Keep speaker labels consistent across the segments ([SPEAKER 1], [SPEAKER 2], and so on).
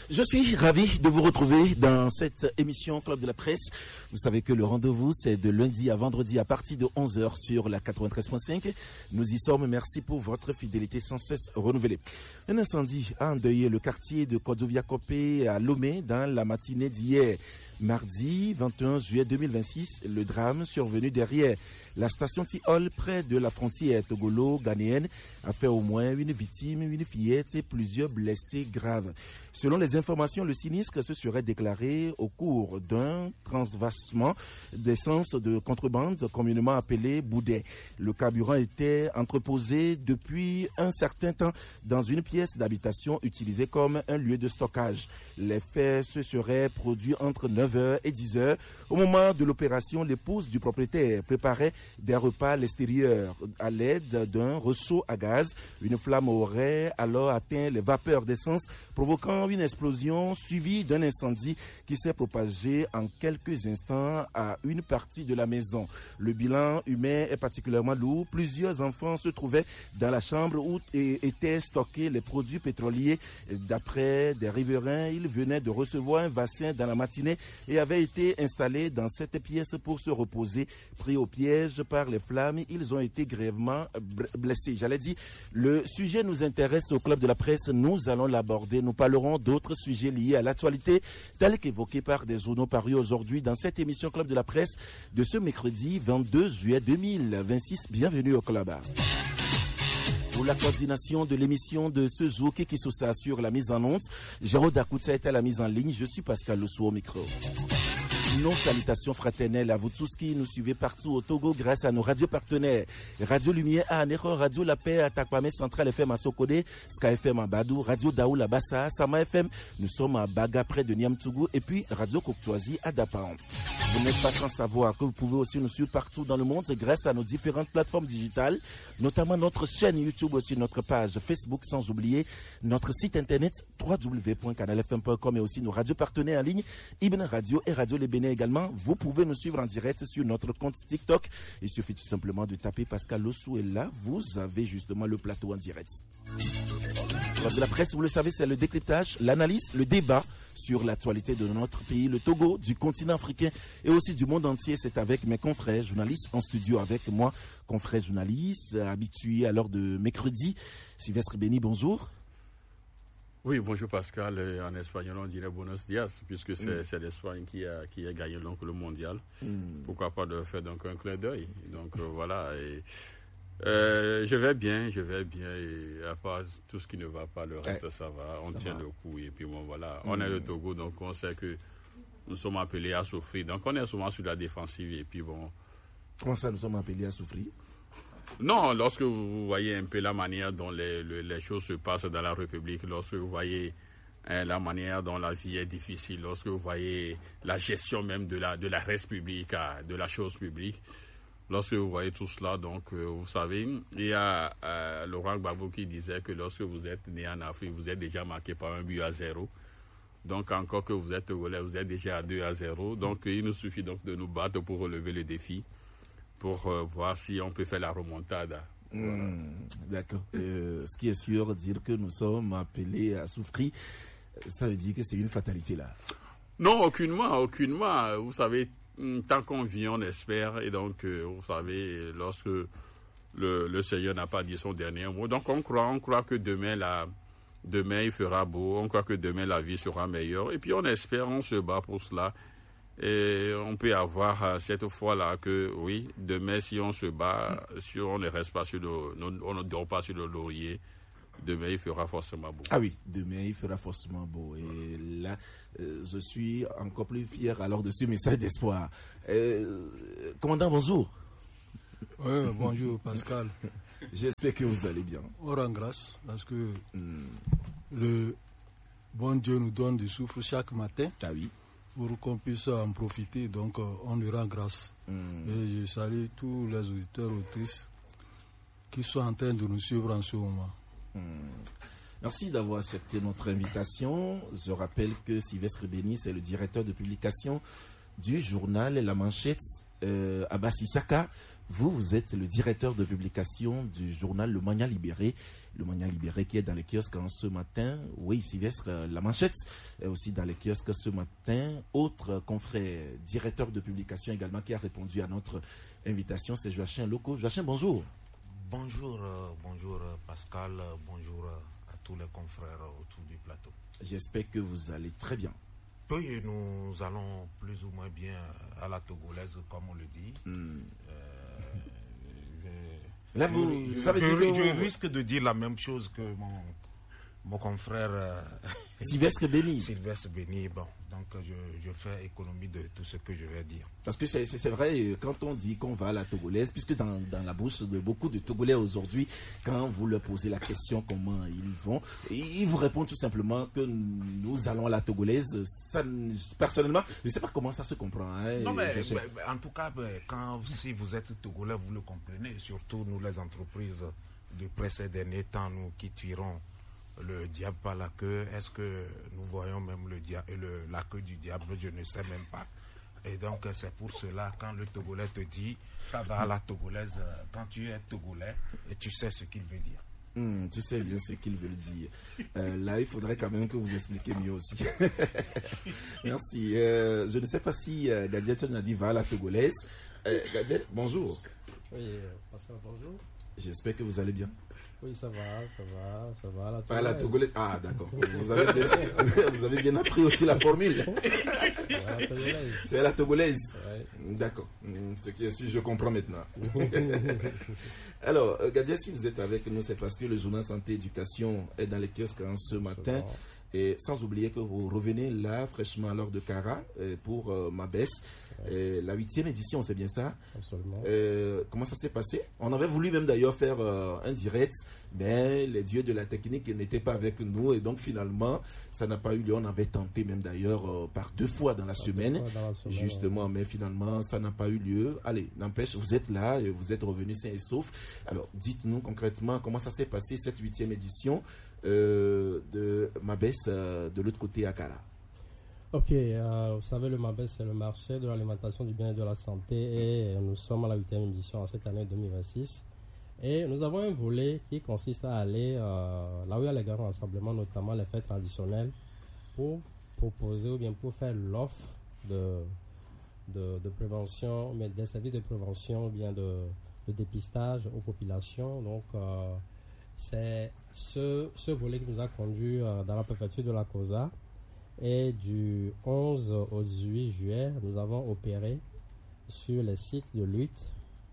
[SPEAKER 1] Je suis ravi de vous retrouver dans cette émission Club de la Presse. Vous savez que le rendez-vous, c'est de lundi à vendredi à partir de 11h sur la 93.5. Nous y sommes. Merci pour votre fidélité sans cesse renouvelée. Un incendie a endeuillé le quartier de Kodovia-Kopé à Lomé dans la matinée d'hier. Mardi 21 juillet 2026, le drame survenu derrière la station Tiol près de la frontière togolo-ghanéenne a fait au moins une victime, une fillette et plusieurs blessés graves. Selon les informations, le sinistre se serait déclaré au cours d'un transvasement d'essence de contrebande communément appelé boudet. Le carburant était entreposé depuis un certain temps dans une pièce d'habitation utilisée comme un lieu de stockage. Les faits se seraient produits entre 9h et 10h. Au moment de l'opération, l'épouse du propriétaire préparait des repas à l'extérieur à l'aide d'un ressaut à gaz. Une flamme aurait alors atteint les vapeurs d'essence, provoquant une explosion suivie d'un incendie qui s'est propagé en quelques instants à une partie de la maison. Le bilan humain est particulièrement lourd. Plusieurs enfants se trouvaient dans la chambre où étaient stockés les produits pétroliers. D'après des riverains, ils venaient de recevoir un vaccin dans la matinée et avaient été installés dans cette pièce pour se reposer. Pris au piège par les flammes, ils ont été grièvement blessés. J'allais dire, le sujet nous intéresse au Club de la Presse. Nous allons l'aborder. Nous parlerons d'autres sujets liés à l'actualité, tels qu'évoqués par des journaux parus aujourd'hui dans cette émission Club de la Presse de ce mercredi 22 juillet 2026. Bienvenue au Club. Pour la coordination de l'émission de ce jour, qui s'assure la mise en onde, Jérôme Dakoutia est à la mise en ligne. Je suis Pascal Lossou au micro. Nos salutations fraternelles à vous tous qui nous suivez partout au Togo grâce à nos radios partenaires. Radio Lumière à Anéro, Radio La Paix à Takwame, Central FM à Sokode, Sky FM à Badou, Radio Daoul à Bassa, Sama FM, nous sommes à Baga près de Niamtougou et puis Radio Coctoisie à Dapaon. Vous n'êtes pas sans savoir que vous pouvez aussi nous suivre partout dans le monde grâce à nos différentes plateformes digitales, notamment notre chaîne YouTube, aussi notre page Facebook, sans oublier notre site internet www.canalfm.com et aussi nos radios partenaires en ligne, Ibn Radio et Radio Les Bénin également. Vous pouvez nous suivre en direct sur notre compte TikTok. Il suffit tout simplement de taper Pascal Lossou et là, vous avez justement le plateau en direct. Lors de la presse, vous le savez, c'est le décryptage, l'analyse, le débat sur l'actualité de notre pays, le Togo, du continent africain et aussi du monde entier. C'est avec mes confrères journalistes en studio avec moi, confrères journalistes habitués à l'heure de mercredi. Sylvestre Béni, bonjour.
[SPEAKER 2] Oui, bonjour Pascal. En espagnol, on dirait buenos dias, puisque c'est l'Espagne qui a gagné donc le mondial. Pourquoi pas de faire donc un clin d'œil. Donc voilà. Et, je vais bien. Et à part tout ce qui ne va pas, le reste ça va. On tient le coup. Et puis bon, voilà. On est le Togo, donc on sait que nous sommes appelés à souffrir. Donc on est souvent sur la défensive. Et puis bon.
[SPEAKER 1] Comment ça, nous sommes appelés à souffrir?
[SPEAKER 2] Non, lorsque vous voyez un peu la manière dont les choses se passent dans la République, lorsque vous voyez la manière dont la vie est difficile, lorsque vous voyez la gestion même de la res publica, de la chose publique, lorsque vous voyez tout cela, donc vous savez, il y a Laurent Gbagbo qui disait que lorsque vous êtes né en Afrique, vous êtes déjà marqué par 1-0. Donc encore que vous êtes Togolais, vous êtes déjà à 2-0. Donc il nous suffit donc de nous battre pour relever le défi, pour voir si on peut faire la remontada. Voilà.
[SPEAKER 1] D'accord. Ce qui est sûr, dire que nous sommes appelés à souffrir, ça veut dire que c'est une fatalité là.
[SPEAKER 2] Non, aucunement. Vous savez, tant qu'on vit, on espère. Et donc, vous savez, lorsque le Seigneur n'a pas dit son dernier mot, donc on croit que demain il fera beau, on croit que demain la vie sera meilleure. Et puis on espère, on se bat pour cela. Et on peut avoir cette fois-là que, oui, demain, si on se bat, si on ne reste pas on ne dort pas sur le laurier, demain, il fera forcément beau.
[SPEAKER 1] Ah oui, demain, il fera forcément beau. Et là, je suis encore plus fier alors de ce message d'espoir. Commandant, bonjour.
[SPEAKER 3] Oui, bonjour, Pascal.
[SPEAKER 1] J'espère que vous allez bien.
[SPEAKER 3] On rend grâce parce que le bon Dieu nous donne du souffle chaque matin.
[SPEAKER 1] Ah oui.
[SPEAKER 3] Pour qu'on puisse en profiter, donc on lui rend grâce. Et je salue tous les auditeurs, autrices qui sont en train de nous suivre en ce moment.
[SPEAKER 1] Merci d'avoir accepté notre invitation. Je rappelle que Sylvestre Béni, c'est le directeur de publication du journal La Manchette, Abbas Issaka, Vous êtes le directeur de publication du journal Le Mania Libéré. Le Mania Libéré qui est dans les kiosques ce matin. Oui, Sylvestre, la manchette est aussi dans les kiosques ce matin. Autre confrère, directeur de publication également, qui a répondu à notre invitation, c'est Joachim Loko. Joachim, bonjour.
[SPEAKER 4] Bonjour Pascal, bonjour à tous les confrères autour du plateau.
[SPEAKER 1] J'espère que vous allez très bien.
[SPEAKER 4] Oui, nous allons plus ou moins bien à la togolaise, comme on le dit.
[SPEAKER 1] Là,
[SPEAKER 4] je risque de dire la même chose que mon confrère
[SPEAKER 1] Sylvestre Béni.
[SPEAKER 4] Sylvestre Béni, bon, donc je fais économie de tout ce que je vais dire.
[SPEAKER 1] Parce que c'est vrai, quand on dit qu'on va à la togolaise, puisque dans la bouche de beaucoup de Togolais aujourd'hui, quand vous leur posez la question comment ils vont, ils vous répondent tout simplement que nous allons à la togolaise. Ça, personnellement, je ne sais pas comment ça se comprend. Hein,
[SPEAKER 4] non, mais en tout cas, si vous êtes Togolais, vous le comprenez. Surtout nous, les entreprises de près ces derniers temps, nous qui tirons le diable par la queue. Est-ce que nous voyons même la queue du diable? Je ne sais même pas. Et donc c'est pour cela, quand le Togolais te dit ça va à la togolaise, quand tu es Togolais, et tu sais ce qu'il veut dire.
[SPEAKER 1] Tu sais bien ce qu'il veut dire. Là, il faudrait quand même que vous expliquiez mieux aussi. Merci. Je ne sais pas si Gadiel a dit va à la togolaise. Gadiel, bonjour.
[SPEAKER 5] Oui, bonjour.
[SPEAKER 1] J'espère que vous allez bien.
[SPEAKER 5] Oui, ça va.
[SPEAKER 1] À la togolaise. Ah, d'accord. Vous avez bien appris aussi la formule. C'est à la togolaise. Ouais. D'accord. Ce qui est sûr, je comprends maintenant. Alors, Gadiel, si vous êtes avec nous, c'est parce que le journal Santé Éducation est dans les kiosques ce matin. Et sans oublier que vous revenez là fraîchement à l'heure de Cara pour Mabès. La 8e édition, c'est bien ça?
[SPEAKER 5] Absolument.
[SPEAKER 1] Comment ça s'est passé? On avait voulu même d'ailleurs faire un direct, mais les dieux de la technique n'étaient pas avec nous et donc finalement, ça n'a pas eu lieu. On avait tenté même d'ailleurs par 2 fois dans la semaine, justement, mais finalement, ça n'a pas eu lieu. Allez, n'empêche, vous êtes là et vous êtes revenus sains et saufs. Alors, dites-nous concrètement comment ça s'est passé cette 8e édition de Mabès de l'autre côté à Cara.
[SPEAKER 5] Ok, vous savez, le Mabès, c'est le marché de l'alimentation, du bien et de la santé et nous sommes à la 8e édition en cette année 2026. Et nous avons un volet qui consiste à aller là où il y a les grands rassemblements, notamment les fêtes traditionnelles, pour proposer ou bien pour faire l'offre de prévention, mais des services de prévention ou bien de dépistage aux populations. Donc, c'est ce volet qui nous a conduit dans la préfecture de la COSA. Et du 11 au 18 juillet, nous avons opéré sur les sites de lutte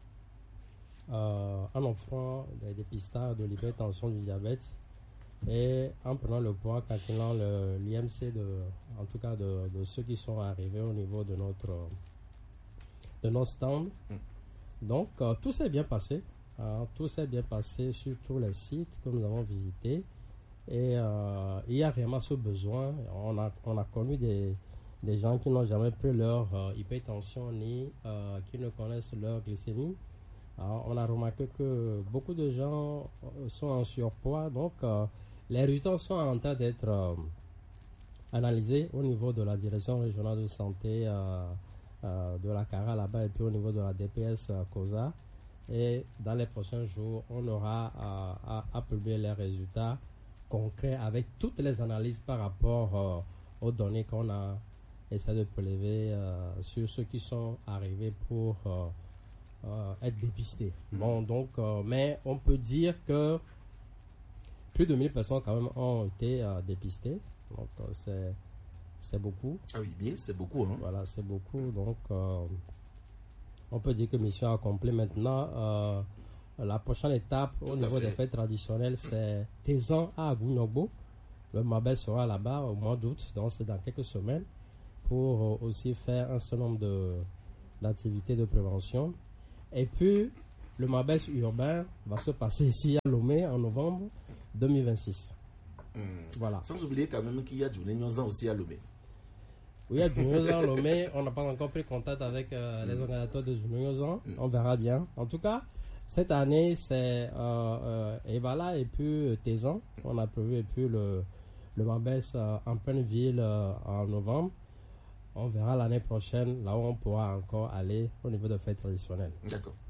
[SPEAKER 5] en offrant des dépistages de l'hypertension, du diabète et en prenant le poids, calculant l'IMC en tout cas de ceux qui sont arrivés au niveau de nos stands. Donc tout s'est bien passé. Tout s'est bien passé sur tous les sites que nous avons visités. Et il y a vraiment ce besoin. On a connu des gens qui n'ont jamais pris leur hypertension ni qui ne connaissent leur glycémie. On a remarqué que beaucoup de gens sont en surpoids. Donc, les résultats sont en train d'être analysés au niveau de la direction régionale de santé de la CARA là-bas et puis au niveau de la DPS COSA. Et dans les prochains jours, on aura à publier les résultats concret avec toutes les analyses par rapport aux données qu'on a essayé de prélever sur ceux qui sont arrivés pour être dépistés. Bon, donc, mais on peut dire que plus de 1000 personnes quand même ont été dépistées. Donc, c'est beaucoup.
[SPEAKER 1] Ah oui, 1000, c'est beaucoup. Hein?
[SPEAKER 5] Voilà, c'est beaucoup. Donc, on peut dire que mission accomplie. Maintenant, la prochaine étape au niveau des fêtes traditionnelles, c'est Tézan à Agounogbo. Le Mabès sera là-bas au mois d'août, donc c'est dans quelques semaines, pour aussi faire un certain nombre d'activités de prévention. Et puis, le Mabès urbain va se passer ici à Lomé en novembre 2026. Voilà.
[SPEAKER 1] Sans oublier quand même qu'il y a du Négnozan aussi à Lomé.
[SPEAKER 5] Oui, à Négnozan, Lomé, on n'a pas encore pris contact avec les organisateurs de Négnozan. On verra bien. En tout cas, cette année, c'est Evala et puis Tézan. On a prévu et puis le Mabès en pleine ville en novembre. On verra l'année prochaine là où on pourra encore aller au niveau de fêtes traditionnelles.
[SPEAKER 1] D'accord.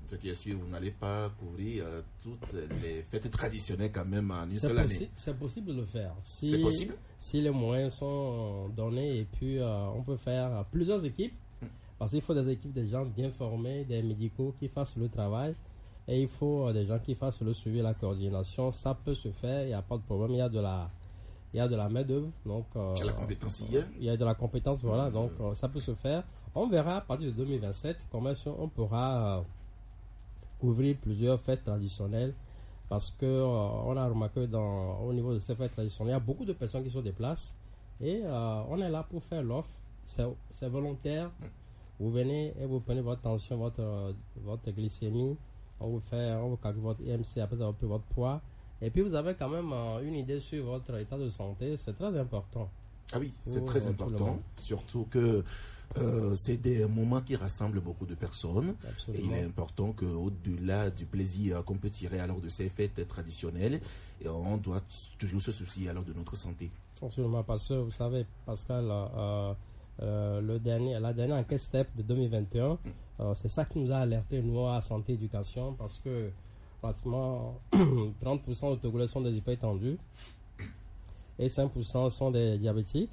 [SPEAKER 1] Ce qui est sûr, vous n'allez pas couvrir toutes les fêtes traditionnelles quand même en une seule année.
[SPEAKER 5] C'est possible de le faire.
[SPEAKER 1] C'est possible?
[SPEAKER 5] Si les moyens sont donnés, et puis on peut faire plusieurs équipes, parce qu'il faut des équipes, des gens bien formés, des médicaux qui fassent le travail, et il faut des gens qui fassent le suivi et la coordination. Ça peut se faire, il n'y a pas de problème, il y a de la main-d'œuvre. Donc,
[SPEAKER 1] il y a la compétence hier.
[SPEAKER 5] Il y a de la compétence, voilà, donc ça peut se faire. On verra à partir de 2027 comment on pourra couvrir plusieurs fêtes traditionnelles, parce que on a remarqué au niveau de ces fêtes traditionnelles, il y a beaucoup de personnes qui se déplacent, et on est là pour faire l'offre. C'est volontaire. Vous venez et vous prenez votre tension, votre glycémie, on vous calcule votre IMC, après avoir pris votre poids, et puis vous avez quand même une idée sur votre état de santé. C'est très important.
[SPEAKER 1] Ah oui, c'est très important, surtout que c'est des moments qui rassemblent beaucoup de personnes. Absolument. Et il est important qu'au-delà du plaisir qu'on peut tirer alors de ces fêtes traditionnelles, on doit toujours se soucier alors de notre santé.
[SPEAKER 5] Absolument, parce que vous savez, Pascal, la dernière enquête STEP de 2021, c'est ça qui nous a alerté, nous, à Santé Éducation, parce que pratiquement 30% de Togolais sont des hypertendus et 5% sont des diabétiques,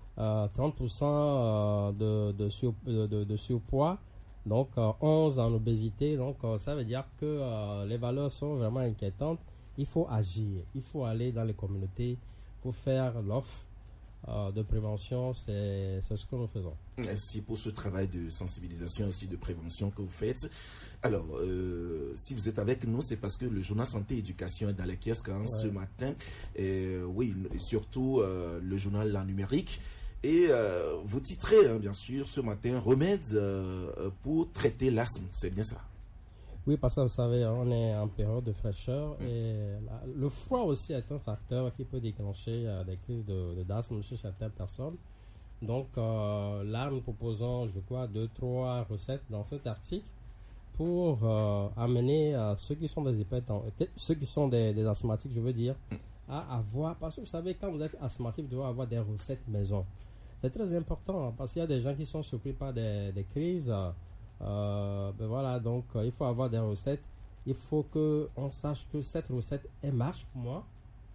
[SPEAKER 5] 30% de surpoids, donc 11 en obésité. Donc ça veut dire que les valeurs sont vraiment inquiétantes. Il faut agir, il faut aller dans les communautés pour faire l'offre de prévention. C'est ce que nous faisons.
[SPEAKER 1] Merci pour ce travail de sensibilisation et aussi de prévention que vous faites. Alors, si vous êtes avec nous, c'est parce que le journal Santé Éducation est dans les kiosques ce matin. Oui, surtout le journal La Numérique. Et vous titrez, bien sûr, ce matin, remèdes pour traiter l'asthme. C'est bien ça?
[SPEAKER 5] Oui, parce que vous savez, on est en période de fraîcheur et le froid aussi est un facteur qui peut déclencher des crises d'asthme chez certaines personnes. Donc là, nous proposons, je crois, 2-3 recettes dans cet article pour amener ceux qui sont des asthmatiques, je veux dire, à avoir, parce que vous savez, quand vous êtes asthmatique, vous devez avoir des recettes maison. C'est très important parce qu'il y a des gens qui sont surpris par des crises. Voilà, donc il faut avoir des recettes. Il faut qu'on sache que cette recette, elle marche pour moi.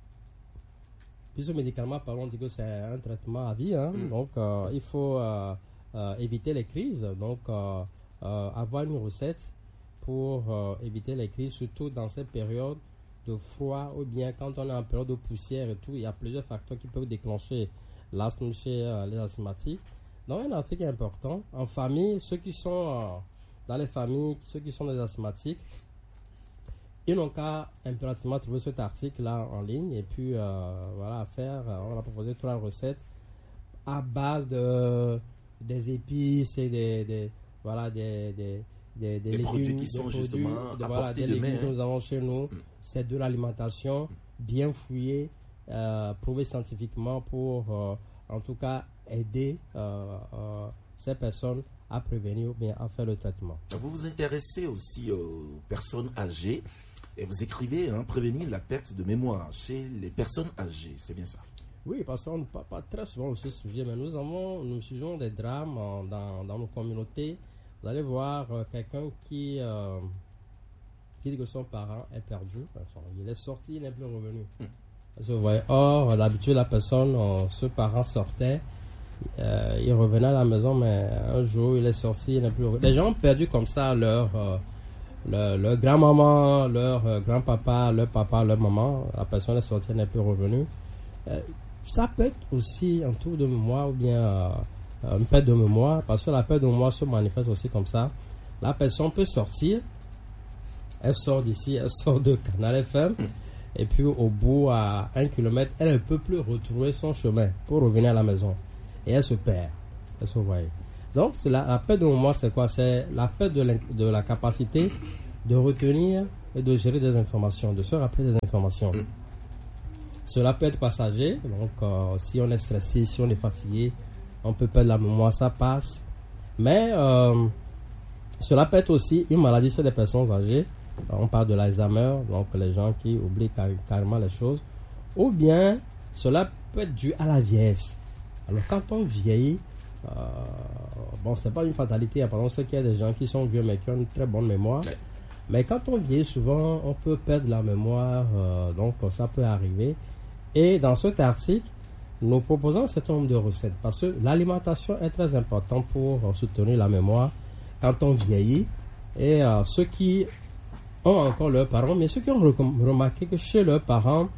[SPEAKER 5] Puisque médicalement parlant, on dit que c'est un traitement à vie. Donc il faut éviter les crises. Donc avoir une recette pour éviter les crises, surtout dans cette période de froid ou bien quand on est en période de poussière et tout. Il y a plusieurs facteurs qui peuvent déclencher l'asthme chez les asthmatiques. Donc, un article important. En famille, ceux qui sont dans les familles, ceux qui sont des asthmatiques, ils n'ont qu'à impérativement trouver cet article-là en ligne et puis voilà, on a proposé 3 recettes à base des épices et des légumes,
[SPEAKER 1] produits qui sont justement apportés de main.
[SPEAKER 5] Que nous avons chez nous. C'est de l'alimentation bien fouillée, prouvée scientifiquement pour en tout cas aider ces personnes à prévenir ou bien à faire le traitement.
[SPEAKER 1] Vous vous intéressez aussi aux personnes âgées et vous écrivez prévenir la perte de mémoire chez les personnes âgées, c'est bien ça?
[SPEAKER 5] Oui, parce qu'on ne parle pas très souvent de ce sujet, mais nous suivons des drames dans nos communautés. Vous allez voir quelqu'un qui dit que son parent est perdu. Il est sorti, il n'est plus revenu. Vous voyez, d'habitude, la personne, ce parent sortait, il revenait à la maison, mais un jour, il est sorti, il n'est plus revenu. Les gens ont perdu comme ça leur grand-maman, leur grand-papa, leur papa, leur maman. La personne est sortie, elle n'est plus revenue. Ça peut être aussi un tour de mémoire ou bien une perte de mémoire, parce que la perte de mémoire se manifeste aussi comme ça. La personne peut sortir, elle sort d'ici, elle sort de Canal FM. Et puis au bout, à 1 kilomètre, elle ne peut plus retrouver son chemin pour revenir à la maison. Et elle se perd. Elle se voit. Donc la perte de mémoire, c'est quoi? C'est la perte de la capacité de retenir et de gérer des informations, de se rappeler des informations. Cela peut être passager. Donc si on est stressé, si on est fatigué, on peut perdre la mémoire, ça passe. Mais cela peut être aussi une maladie chez les personnes âgées. On parle de l'Alzheimer, donc les gens qui oublient carrément les choses. Ou bien, cela peut être dû à la vieillesse. Alors, quand on vieillit, c'est pas une fatalité. Par exemple, c'est qu'il y a des gens qui sont vieux mais qui ont une très bonne mémoire. Mais quand on vieillit, souvent, on peut perdre la mémoire, donc ça peut arriver. Et dans cet article, nous proposons un certain nombre de recettes parce que l'alimentation est très importante pour soutenir la mémoire quand on vieillit. Et ceux qui ont encore leurs parents, mais ceux qui ont remarqué que chez leurs parents,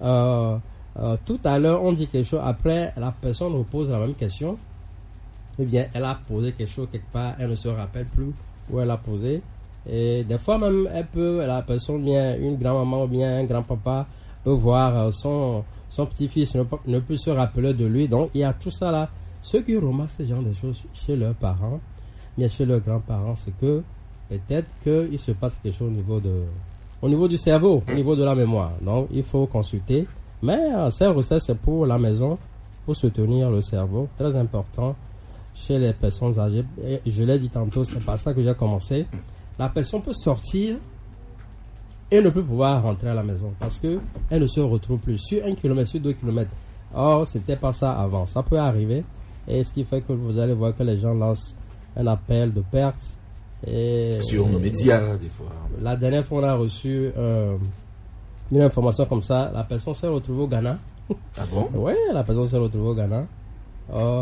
[SPEAKER 5] tout à l'heure, on dit quelque chose, après, la personne nous pose la même question. Eh bien, elle a posé quelque chose quelque part, elle ne se rappelle plus où elle a posé. Et des fois même, la personne vient, une grand-maman ou bien un grand-papa peut voir son petit-fils ne peut se rappeler de lui. Donc, il y a tout ça là. Ceux qui remarquent ce genre de choses chez leurs parents, bien chez leurs grands-parents, c'est que peut-être qu'il se passe quelque chose au niveau du cerveau, au niveau de la mémoire. Donc, il faut consulter. Mais ces recettes, c'est pour la maison, pour soutenir le cerveau. Très important chez les personnes âgées. Et je l'ai dit tantôt, c'est par ça que j'ai commencé. La personne peut sortir et ne peut pouvoir rentrer à la maison parce que elle ne se retrouve plus sur 1 kilomètre, sur 2 kilomètres. Or, c'était pas ça avant. Ça peut arriver. Et ce qui fait que vous allez voir que les gens lancent un appel de perte.
[SPEAKER 1] Sur nos médias, des fois.
[SPEAKER 5] La dernière fois, on a reçu une information comme ça. La personne s'est retrouvée au Ghana.
[SPEAKER 1] Ah bon?
[SPEAKER 5] Oui, la personne s'est retrouvée au Ghana. Or,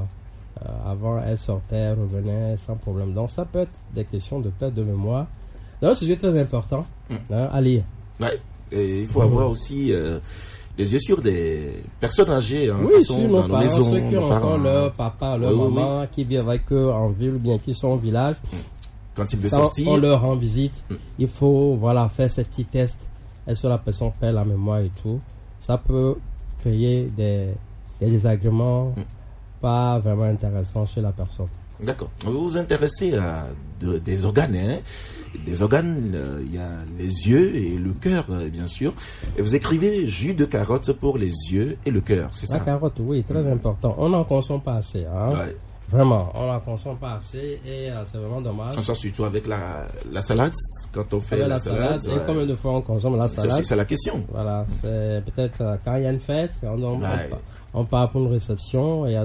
[SPEAKER 5] avant, elle sortait, elle revenait sans problème. Donc, ça peut être des questions de perte de mémoire. C'est un sujet très important à lire.
[SPEAKER 1] Ouais. Et il faut avoir aussi les yeux sur des personnes âgées
[SPEAKER 5] qui sont dans nos maisons. Ceux qui ont encore leur papa, leur maman, qui vivent avec eux en ville ou bien qui sont au village.
[SPEAKER 1] Quand ils veulent sortir,
[SPEAKER 5] on leur rend visite. Il faut faire ces petits tests. Est-ce que la personne perd la mémoire et tout? Ça peut créer des désagréments pas vraiment intéressants chez la personne.
[SPEAKER 1] D'accord. Vous vous intéressez à des organes, hein? Des organes, il y a les yeux et le cœur, bien sûr. Et vous écrivez jus de carotte pour les yeux et le cœur, c'est ça?
[SPEAKER 5] La carotte, oui, très important. On n'en consomme pas assez, hein? Ouais. Vraiment, on n'en consomme pas assez et c'est vraiment dommage.
[SPEAKER 1] Ça, surtout avec la salade, quand on fait la salade.
[SPEAKER 5] Et combien de fois on consomme la salade?
[SPEAKER 1] C'est la question.
[SPEAKER 5] Voilà, c'est peut-être quand il y a une fête, on part pour une réception et il y a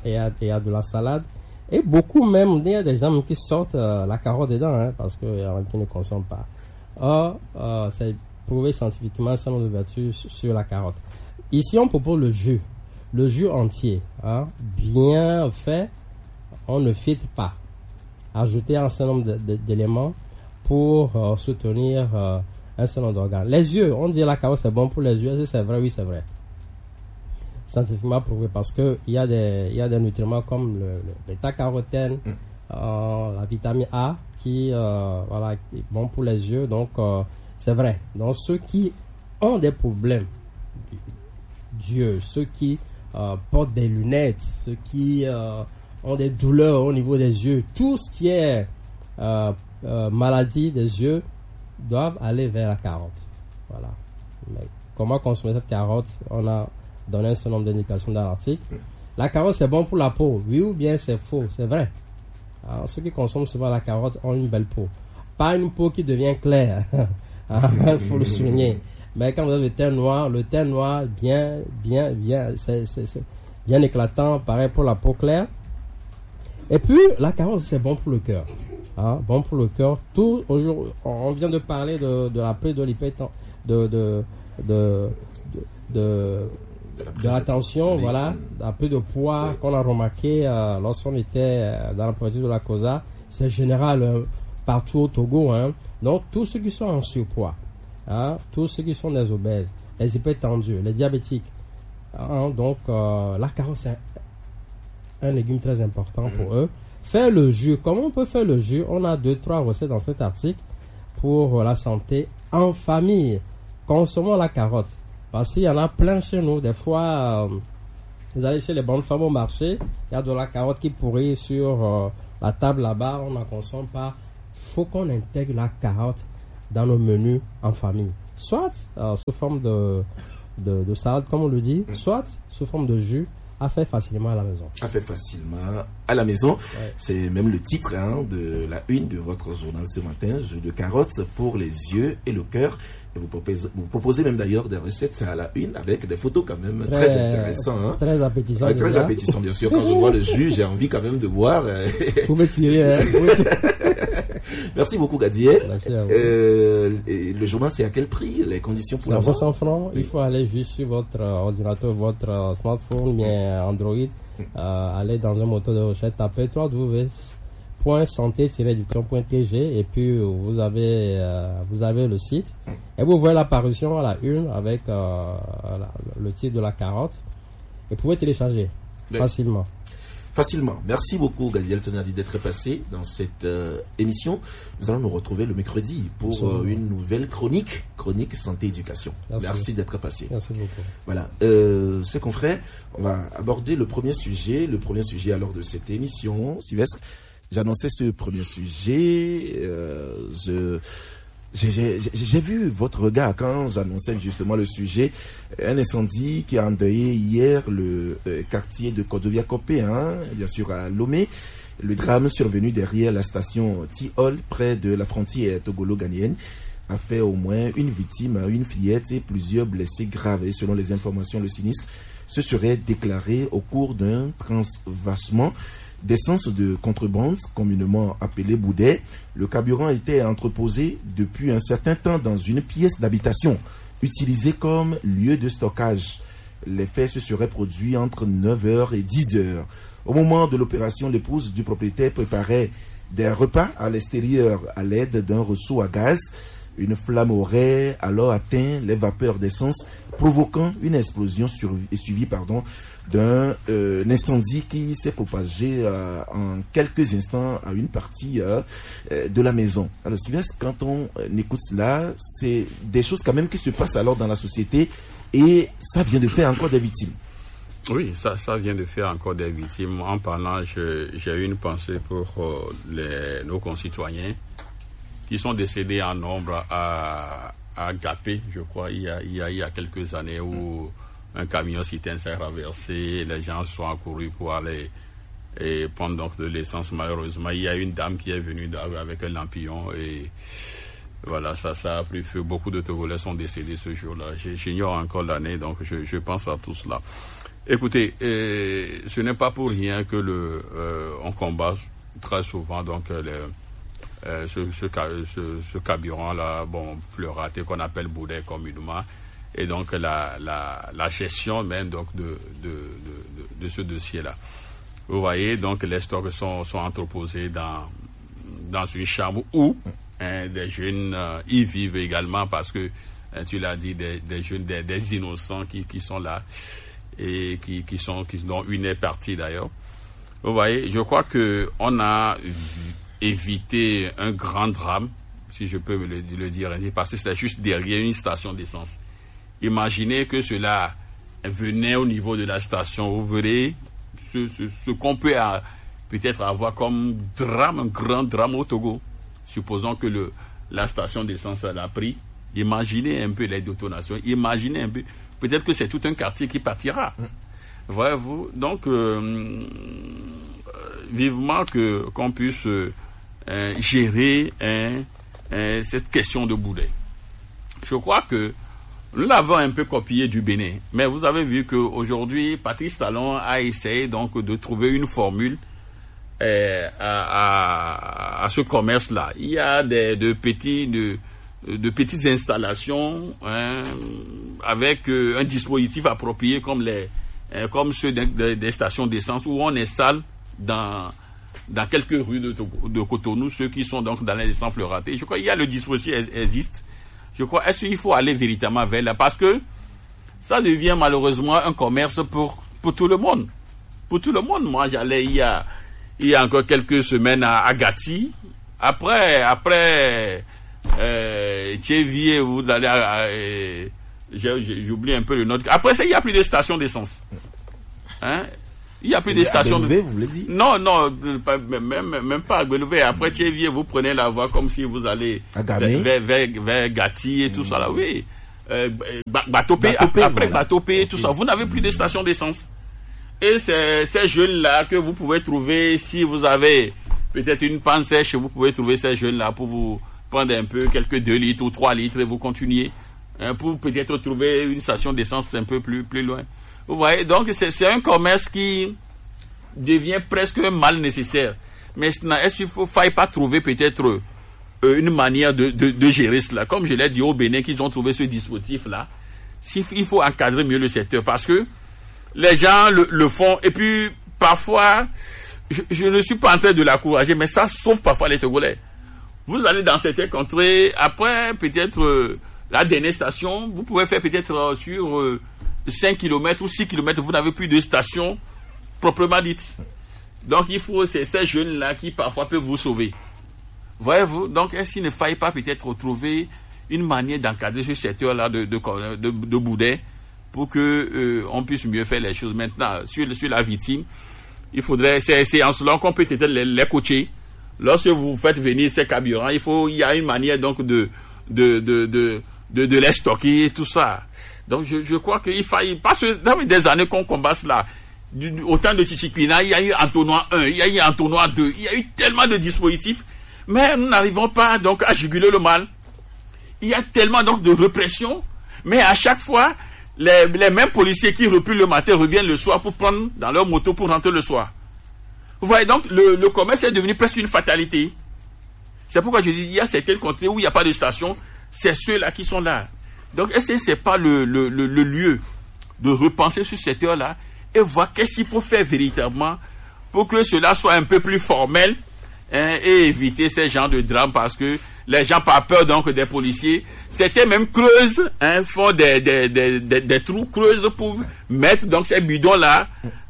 [SPEAKER 5] de la salade. Et beaucoup même, il y a des gens qui sortent la carotte dedans, hein, parce qu'il y en a qui ne consomment pas. Or, c'est prouvé scientifiquement un certain nombre de vertus sur la carotte. Ici, on propose le jus entier, hein, bien fait, on ne filtre pas. Ajouter un certain nombre d'éléments pour soutenir un certain nombre d'organes. Les yeux, on dit la carotte c'est bon pour les yeux, est-ce que c'est vrai? Oui, c'est vrai. Scientifiquement prouvé parce que il y a des nutriments comme le bêta-carotène, la vitamine A qui est bon pour les yeux, donc c'est vrai. Donc ceux qui ont des problèmes d'yeux, ceux qui portent des lunettes, ceux qui ont des douleurs au niveau des yeux, tout ce qui est maladie des yeux doivent aller vers la carotte. Voilà. Mais comment consommer cette carotte? On a donner un certain nombre d'indications dans l'article. La carotte, c'est bon pour la peau. Oui ou bien c'est faux? C'est vrai. Alors, ceux qui consomment souvent la carotte ont une belle peau. Pas une peau qui devient claire. Il faut le souligner. Mais quand vous avez le teint noir bien éclatant, pareil pour la peau claire. Et puis, la carotte, c'est bon pour le cœur. Bon pour le cœur. On vient de parler de la prise de l'hypertension, de l'attention, voilà, un peu de poids qu'on a remarqué lorsqu'on était dans la préfecture de la COSA. C'est général partout au Togo, hein. Donc tous ceux qui sont en surpoids, tous ceux qui sont des obèses, les hypertendus, les diabétiques, donc la carotte c'est un légume très important pour eux. Faire le jus, comment on peut faire le jus? On a 2-3 recettes dans cet article pour la santé en famille. Consommons la carotte. Parce qu'il y en a plein chez nous. Des fois, vous allez chez les bonnes femmes au marché, il y a de la carotte qui pourrit sur la table là-bas, on n'en consomme pas. Il faut qu'on intègre la carotte dans nos menus en famille. Soit sous forme de salade, comme on le dit, soit sous forme de jus, à faire facilement à la maison.
[SPEAKER 1] À faire facilement à la maison.
[SPEAKER 5] Ouais.
[SPEAKER 1] C'est même le titre de la une de votre journal ce matin, jus de carotte pour les yeux et le cœur. Et vous proposez même d'ailleurs des recettes à la une avec des photos quand même très intéressantes.
[SPEAKER 5] Très appétissantes.
[SPEAKER 1] Très appétissant, bien sûr. Quand je vois le jus, j'ai envie quand même de boire.
[SPEAKER 5] Vous pouvez tirer.
[SPEAKER 1] Merci beaucoup, Gadiel.
[SPEAKER 5] Merci à vous.
[SPEAKER 1] Le journal, c'est à quel prix? Les conditions pour
[SPEAKER 5] C'est à
[SPEAKER 1] l'avoir?
[SPEAKER 5] 500 francs. Il faut aller juste sur votre ordinateur, votre smartphone, bien Android, aller dans un moteur de recherche, taper www.santé-éducation.tg et puis vous avez le site et vous voyez l'apparition à la une avec le titre de la carotte et vous pouvez télécharger facilement.
[SPEAKER 1] Merci beaucoup, Gadiel Tonadi, d'être passé dans cette émission. Nous allons nous retrouver le mercredi pour une nouvelle chronique santé-éducation. Merci d'être passé.
[SPEAKER 5] Merci beaucoup.
[SPEAKER 1] Voilà. Ses confrères, on va aborder le premier sujet alors de cette émission. Sylvestre, j'annonçais ce premier sujet. J'ai vu votre regard quand j'annonçais justement le sujet. Un incendie qui a endeuillé hier le quartier de Kodovia-Kopé, bien sûr à Lomé. Le drame survenu derrière la station Tihol, près de la frontière togolo-ghanéenne, a fait au moins une victime, une fillette et plusieurs blessés graves. Et selon les informations, le sinistre se serait déclaré au cours d'un transvasement d'essence de contrebande, communément appelé boudet. Le carburant était entreposé depuis un certain temps dans une pièce d'habitation, utilisée comme lieu de stockage. Les faits se seraient produits entre 9h et 10h. Au moment de l'opération, l'épouse du propriétaire préparait des repas à l'extérieur à l'aide d'un ressaut à gaz. Une flamme aurait alors atteint les vapeurs d'essence, provoquant une explosion suivie d'un incendie qui s'est propagé en quelques instants à une partie de la maison. Alors Sylvestre, quand on écoute cela, c'est des choses quand même qui se passent alors dans la société et ça vient de faire encore des victimes.
[SPEAKER 2] Oui, ça vient de faire encore des victimes. En parlant, j'ai eu une pensée pour nos concitoyens qui sont décédés en nombre à Gapé, je crois, il y a quelques années où un camion citerne s'est renversé, les gens sont accourus pour aller et prendre donc de l'essence. Malheureusement, il y a une dame qui est venue avec un lampillon et voilà, ça a pris feu. Beaucoup de Togolais sont décédés ce jour-là. J'ignore encore l'année, donc je pense à tout cela. Écoutez, ce n'est pas pour rien que on combat très souvent donc ce carburant-là, fleuraté qu'on appelle boudet communément. Et donc la gestion même donc de ce dossier-là. Vous voyez, donc les stocks sont entreposés dans une chambre où des jeunes y vivent également parce que tu l'as dit, des jeunes, des innocents qui sont là et dont une est partie d'ailleurs. Vous voyez, je crois que on a évité un grand drame, si je peux le dire ainsi, parce que c'est juste derrière une station d'essence. Imaginez que cela venait au niveau de la station. Vous verrez ce qu'on peut peut-être avoir comme drame, un grand drame au Togo. Supposons que la station d'essence l'a pris. Imaginez un peu les détonations. Imaginez un peu. Peut-être que c'est tout un quartier qui partira. Voyez-vous. Donc, vivement qu'on puisse gérer cette question de boulet. Je crois que nous l'avons un peu copié du Bénin, mais vous avez vu qu'aujourd'hui, Patrice Talon a essayé donc de trouver une formule à ce commerce-là. Il y a de petites installations avec un dispositif approprié comme ceux des stations d'essence où on installe dans quelques rues de Cotonou ceux qui sont donc dans les essences fleuratées. Je crois qu'il y a le dispositif existe. Je crois, est-ce qu'il faut aller véritablement vers là? Parce que ça devient malheureusement un commerce pour tout le monde. Pour tout le monde. Moi, j'allais il y a encore quelques semaines à Gati. Après Tchévier, vous allez j'oublie un peu le nom. Après ça, il n'y a plus de stations d'essence. Il n'y a plus de stations
[SPEAKER 1] de... vous voulez dire?
[SPEAKER 2] Non, même pas à Guélevé. Après Tchévier, vous prenez la voie comme si vous allez vers Gati et tout ça là, oui. Batopé, après Batopé, tout ça. Vous n'avez plus de stations d'essence. Et c'est ces jeunes-là que vous pouvez trouver, si vous avez peut-être une panne sèche, vous pouvez trouver ces jeunes-là pour vous prendre un peu, quelques 2 litres ou 3 litres et vous continuez. Pour peut-être trouver une station d'essence un peu plus loin. Vous voyez, donc c'est un commerce qui devient presque un mal nécessaire. Mais est-ce qu'il ne faille pas trouver peut-être une manière de gérer cela? Comme je l'ai dit au Bénin, qu'ils ont trouvé ce dispositif-là, il faut encadrer mieux le secteur, parce que les gens le font, et puis parfois, je ne suis pas en train de l'encourager, mais ça sauve parfois les Togolais. Vous allez dans certaines contrées, après peut-être la dernière station, vous pouvez faire peut-être sur 5 km ou 6 km, vous n'avez plus de station proprement dite. Donc il faut ces jeunes-là qui parfois peuvent vous sauver. Voyez-vous, donc est-ce qu'il ne faille pas peut-être trouver une manière d'encadrer ce secteur-là de Boudet pour que on puisse mieux faire les choses. Maintenant, sur la victime, il faudrait, c'est en cela qu'on peut peut-être les coacher. Lorsque vous faites venir ces carburants, il y a une manière donc de les stocker et tout ça. Donc je crois qu'il faille, parce que dans des années qu'on combat cela, au temps de Chichikwina, il y a eu entonnoir 1, il y a eu entonnoir 2, il y a eu tellement de dispositifs, mais nous n'arrivons pas donc à juguler le mal. Il y a tellement donc de répression, mais à chaque fois, les mêmes policiers qui reculent le matin reviennent le soir pour prendre dans leur moto pour rentrer le soir. Vous voyez donc, le commerce est devenu presque une fatalité. C'est pourquoi je dis, il y a certaines contrées où il n'y a pas de station, c'est ceux-là qui sont là. Donc, est-ce que c'est pas le lieu de repenser ce secteur-là et voir qu'est-ce qu'il faut faire véritablement pour que cela soit un peu plus formel, hein, et éviter ces genres de drames, parce que les gens, par peur donc des policiers, certains même creusent, hein, font des trous, creusent pour mettre donc ces bidons-là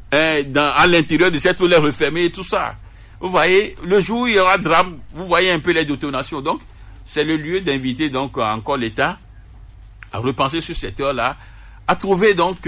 [SPEAKER 2] à l'intérieur de cette trou, les refermer et tout ça. Vous voyez, le jour où il y aura drame, vous voyez un peu les détonations. Donc, c'est le lieu d'inviter donc encore l'État à repenser ce secteur-là, à trouver donc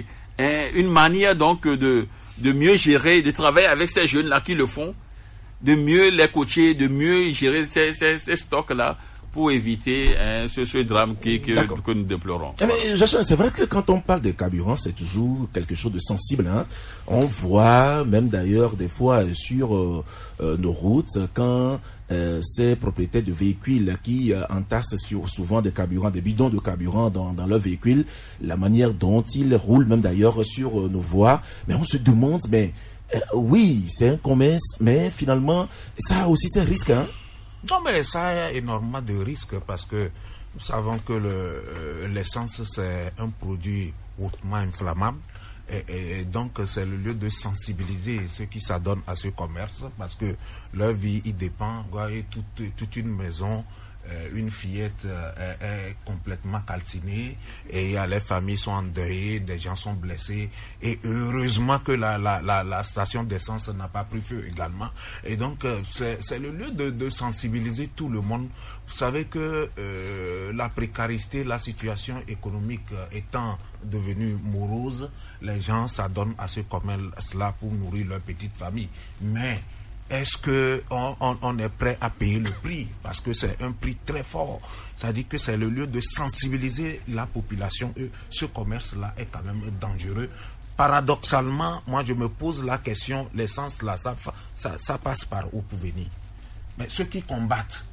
[SPEAKER 2] une manière donc de mieux gérer, de travailler avec ces jeunes-là qui le font, de mieux les coacher, de mieux gérer ces stocks-là pour éviter ce drame que nous déplorons.
[SPEAKER 1] Mais, c'est vrai que quand on parle de carburant, c'est toujours quelque chose de sensible. Hein. On voit même d'ailleurs des fois sur nos routes, quand ces propriétaires de véhicules qui entassent souvent des carburants, des bidons de carburant dans leur véhicule, la manière dont ils roulent même d'ailleurs sur nos voies, mais on se demande, mais oui, c'est un commerce, mais finalement, ça a aussi ses risques, hein.
[SPEAKER 4] Non, mais ça a énormément de risques, parce que nous savons que l'essence, c'est un produit hautement inflammable. Et donc, c'est le lieu de sensibiliser ceux qui s'adonnent à ce commerce, parce que leur vie y dépend. Vous voyez, toute une maison, une fillette est complètement calcinée, et les familles sont endeuillées, des gens sont blessés, et heureusement que la station d'essence n'a pas pris feu également. Et donc c'est le lieu de sensibiliser tout le monde. Vous savez que la précarité, la situation économique étant devenue morose, les gens s'adonnent à ce commerce-là pour nourrir leur petite famille. Mais est-ce que on est prêt à payer le prix? Parce que c'est un prix très fort. C'est-à-dire que c'est le lieu de sensibiliser la population. Et ce commerce-là est quand même dangereux. Paradoxalement, moi je me pose la question, l'essence là, ça passe par où pour venir? Mais ceux qui combattent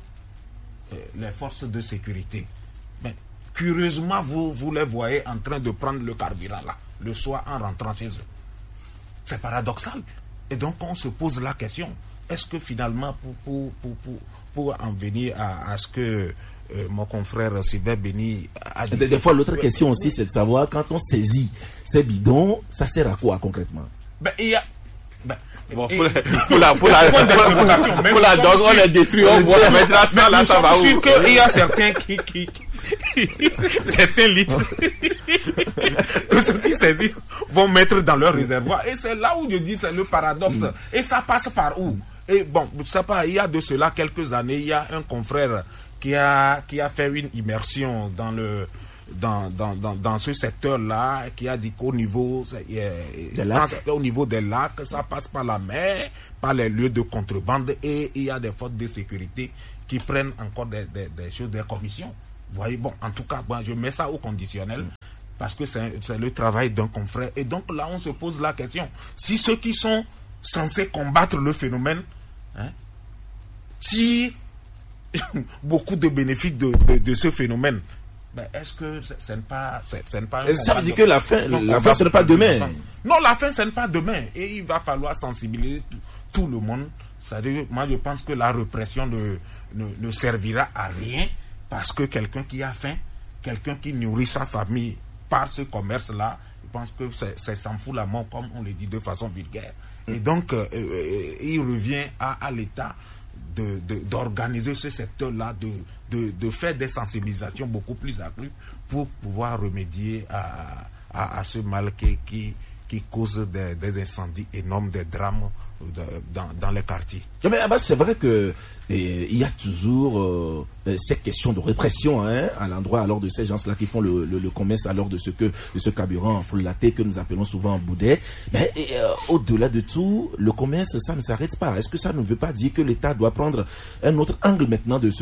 [SPEAKER 4] les forces de sécurité, mais curieusement, vous les voyez en train de prendre le carburant là, le soir en rentrant chez eux. C'est paradoxal. Et donc on se pose la question, est-ce que finalement pour en venir à ce que mon confrère Sylvain Béni a dit...
[SPEAKER 1] Des fois l'autre question aussi, c'est de savoir, quand on saisit ces bidons, ça sert à quoi concrètement?
[SPEAKER 4] Ben il y a...
[SPEAKER 2] Bon, pour la donc on les détruit, on voit mettre ça là, ça va où? Je suis sûr
[SPEAKER 4] qu'il y a certains qui certains litres que ceux qui saisissent vont mettre dans leur réservoir. Et c'est là où je dis, c'est le paradoxe. Et ça passe par où? Et bon, ça pas, il y a de cela quelques années, il y a un confrère qui a fait une immersion dans ce secteur-là, qui a dit qu'au niveau des lacs, ça passe par la mer, par les lieux de contrebande, et il y a des forces de sécurité qui prennent encore des choses, des commissions. Vous voyez, bon, en tout cas, je mets ça au conditionnel, parce que c'est le travail d'un confrère. Et donc là, on se pose la question, si ceux qui sont censés combattre le phénomène, hein, si beaucoup de bénéfices de ce phénomène, ben, est-ce que ce n'est pas un
[SPEAKER 1] ça veut dire que la fin ce n'est pas demain.
[SPEAKER 4] Non, la fin ce n'est pas demain, et il va falloir sensibiliser tout le monde. C'est-à-dire, moi je pense que la répression ne servira à rien, parce que quelqu'un qui a faim, quelqu'un qui nourrit sa famille par ce commerce-là, je pense que c'est s'en fout la mort, comme on le dit de façon vulgaire. Et donc, il revient à l'État d'organiser ce secteur-là, de faire des sensibilisations beaucoup plus accrues pour pouvoir remédier à ce mal qui cause des incendies énormes, des drames dans les quartiers.
[SPEAKER 1] Mais c'est vrai que il y a toujours cette question de répression à l'endroit alors de ces gens-là qui font le commerce alors de ce carburant follaté que nous appelons souvent boudet. Mais au-delà de tout, le commerce, ça ne s'arrête pas. Est-ce que ça ne veut pas dire que l'État doit prendre un autre angle maintenant de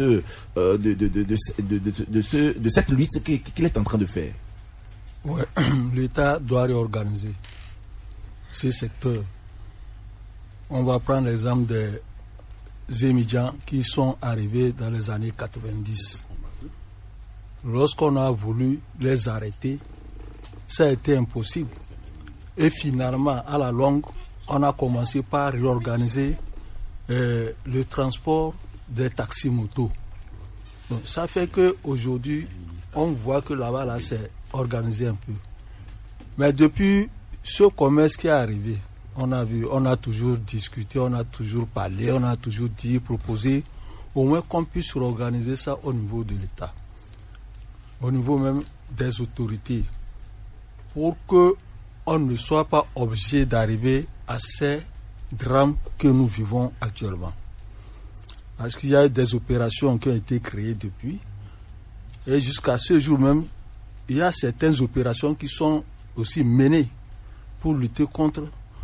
[SPEAKER 1] cette lutte qu'il est en train de faire?
[SPEAKER 3] Ouais, l'État doit réorganiser ces secteurs. On va prendre l'exemple des émigrants qui sont arrivés dans les années 90. Lorsqu'on a voulu les arrêter, ça a été impossible. Et finalement, à la longue, on a commencé par réorganiser le transport des taxis-motos. Donc, ça fait qu'aujourd'hui, on voit que là-bas, c'est organisé un peu. Mais depuis ce commerce qui est arrivé, on a toujours discuté, on a toujours parlé, on a toujours dit, proposé, au moins qu'on puisse organiser ça au niveau de l'État, au niveau même des autorités, pour qu'on ne soit pas obligé d'arriver à ces drames que nous vivons actuellement. Parce qu'il y a des opérations qui ont été créées depuis, et jusqu'à ce jour même, il y a certaines opérations qui sont aussi menées pour lutter contre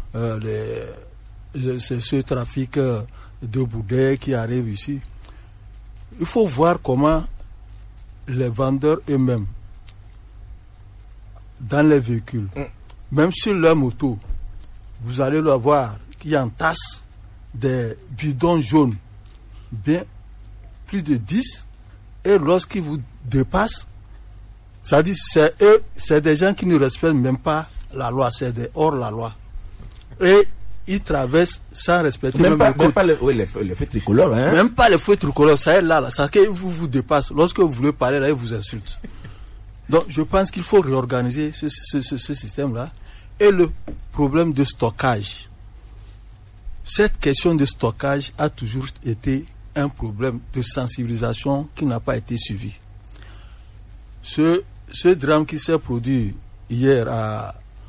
[SPEAKER 3] ce trafic de boudet qui arrive ici. Il faut voir comment les vendeurs eux-mêmes, dans les véhicules, même sur leur moto, vous allez le voir qui entassent des bidons jaunes, bien plus de 10, et lorsqu'ils vous dépassent, ça dit c'est des gens qui ne respectent même pas la loi, c'est des hors la loi. Et ils traversent sans respecter
[SPEAKER 1] même pas les feux tricolores. Hein?
[SPEAKER 3] Même pas les feux tricolores, ça est là, ça vous dépasse. Lorsque vous voulez parler, là, ils vous insultent. Donc je pense qu'il faut réorganiser ce système-là. Et le problème de stockage. Cette question de stockage a toujours été un problème de sensibilisation qui n'a pas été suivi. Ce drame qui s'est produit hier à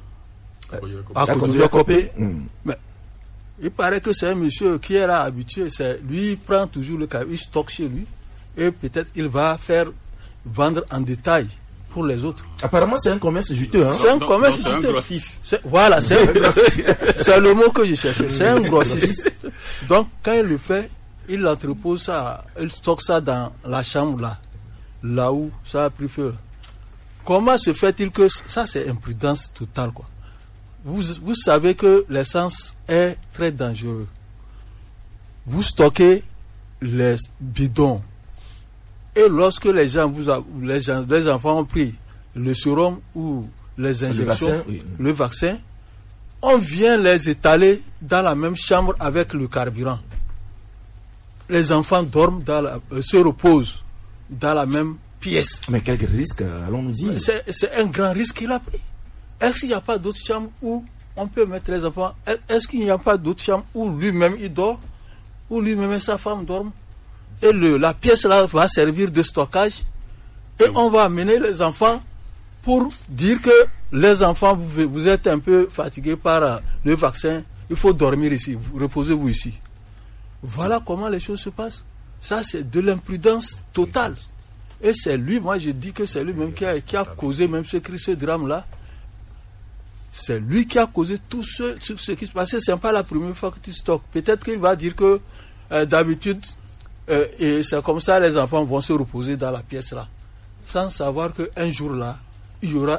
[SPEAKER 3] Kodouya-Kopé, mais il paraît que c'est un monsieur qui est là habitué, lui il prend toujours le carburant, il stocke chez lui et peut-être il va faire vendre en détail pour les autres.
[SPEAKER 1] Apparemment c'est un commerce juteux. Hein?
[SPEAKER 3] C'est un commerce juteux. C'est un grossiste. Voilà, c'est le mot que je cherchais. C'est un grossiste. Donc quand il le fait, il entrepose ça, il stocke ça dans la chambre là où ça a pris feu. Comment se fait-il que ça c'est imprudence totale quoi. Vous savez que l'essence est très dangereux. Vous stockez les bidons et lorsque les enfants ont pris le sérum ou les injections, le vaccin, on vient les étaler dans la même chambre avec le carburant. Les enfants dorment se reposent dans la même pièce.
[SPEAKER 1] Mais quel risque allons-nous dire?
[SPEAKER 3] C'est un grand risque qu'il a pris. Est-ce qu'il n'y a pas d'autres chambres où on peut mettre les enfants? Est-ce qu'il n'y a pas d'autres chambres où lui-même il dort, où lui-même et sa femme dorment? Et la pièce là va servir de stockage. Et on va amener les enfants pour dire que les enfants, vous êtes un peu fatigués par le vaccin, il faut dormir ici, reposez-vous ici. Voilà comment les choses se passent. Ça, c'est de l'imprudence totale. Et c'est lui, moi je dis que c'est lui-même qui a causé même ce drame-là. C'est lui qui a causé tout ce qui se passe. Ce n'est pas la première fois que tu stockes. Peut-être qu'il va dire que d'habitude, et c'est comme ça les enfants vont se reposer dans la pièce là. Sans savoir qu'un jour là, il y aura